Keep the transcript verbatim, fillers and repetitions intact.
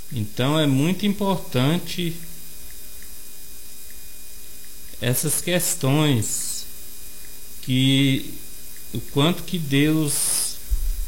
Então é muito importante essas questões, que o quanto que Deus